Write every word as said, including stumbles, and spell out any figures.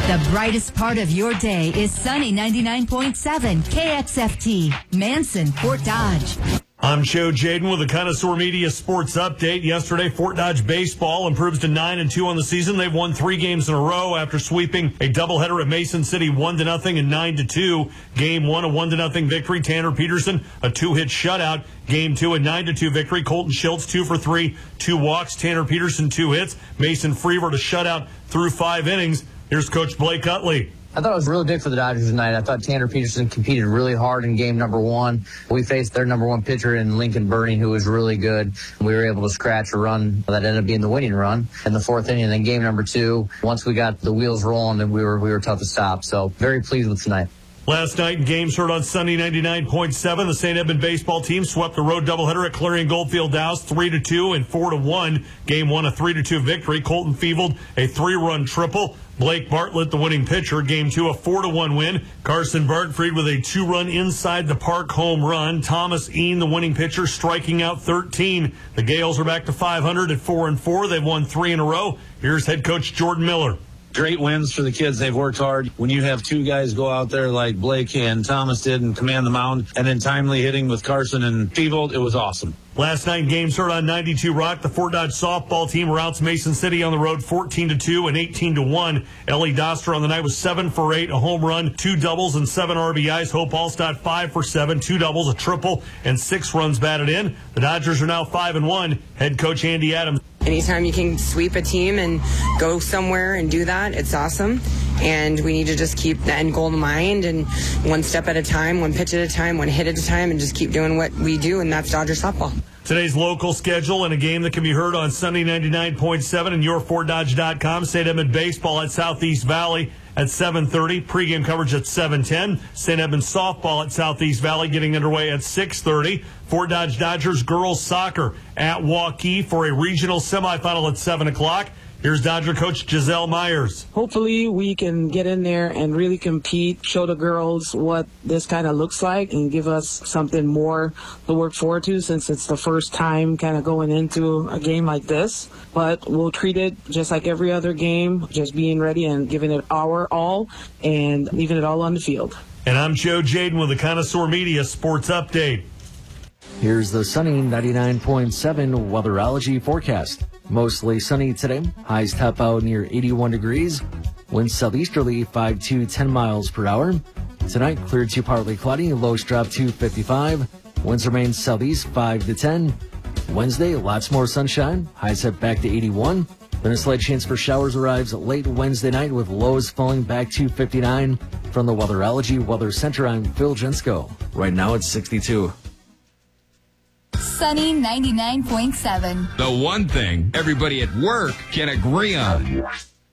The brightest part of your day is Sunny ninety-nine point seven K X F T, Manson, Fort Dodge. I'm Joe Jaden with a Connoisseur Media Sports Update. Yesterday, Fort Dodge baseball improves to nine and two on the season. They've won three games in a row after sweeping a doubleheader at Mason City one to nothing and nine to two. Game one, a one to nothing victory. Tanner Peterson, a two-hit shutout. Game two, a nine to two victory. Colton Schultz, two for three, two walks. Tanner Peterson, two hits. Mason Freevert, a shutout through five innings. Here's Coach Blake Utley. I thought it was really big for the Dodgers tonight. I thought Tanner Peterson competed really hard in game number one. We faced their number one pitcher in Lincoln Burney, who was really good. We were able to scratch a run that ended up being the winning run in the fourth inning. And then game number two, once we got the wheels rolling, then we were we were tough to stop. So very pleased with tonight. Last night in games heard on Sunny ninety-nine point seven, the Saint Edmund baseball team swept the road doubleheader at Clarion Goldfield House three to two and four to one. Game one, a three to two victory. Colton Feevold, a three-run triple. Blake Bartlett, the winning pitcher. Game two, a four to one win. Carson Bartfried with a two-run inside the park home run. Thomas Ean, the winning pitcher, striking out thirteen. The Gales are back to five hundred at four and four. They've won three in a row. Here's head coach Jordan Miller. Great wins for the kids. They've worked hard. When you have two guys go out there like Blake and Thomas did and command the mound, and then timely hitting with Carson and Feevold, it was awesome. Last night, games heard on ninety-two Rock. The Fort Dodge softball team routs Mason City on the road fourteen to two and eighteen to one. Ellie Doster on the night was seven for eight, a home run, two doubles, and seven R B Is. Hope Allstott five for seven, two doubles, a triple, and six runs batted in. The Dodgers are now five and one. Head coach Andy Adams. Anytime you can sweep a team and go somewhere and do that, it's awesome. And we need to just keep the end goal in mind and one step at a time, one pitch at a time, one hit at a time, and just keep doing what we do, and that's Dodger softball. Today's local schedule and a game that can be heard on Sunny ninety-nine point seven and your fort dodge dot com. Saint Edmund baseball at Southeast Valley at seven thirty. Pregame coverage at seven ten. Saint Edmund softball at Southeast Valley getting underway at six thirty. Fort Dodge Dodgers girls soccer at Waukee for a regional semifinal at seven o'clock. Here's Dodger coach Giselle Myers. Hopefully we can get in there and really compete, show the girls what this kind of looks like, and give us something more to work forward to, since it's the first time kind of going into a game like this. But we'll treat it just like every other game, just being ready and giving it our all and leaving it all on the field. And I'm Joe Jaden with the Connoisseur Media Sports Update. Here's the Sunny ninety-nine point seven weatherology forecast. Mostly sunny today. Highs top out near eighty-one degrees. Winds southeasterly five to ten miles per hour. Tonight, clear to partly cloudy. Lows drop to fifty-five. Winds remain southeast five to ten. Wednesday, lots more sunshine. Highs head back to eighty-one. Then a slight chance for showers arrives late Wednesday night with lows falling back to fifty-nine. From the Weatherology Weather Center, I'm Phil Jensko. Right now it's sixty-two. Sunny ninety-nine point seven. The one thing everybody at work can agree on.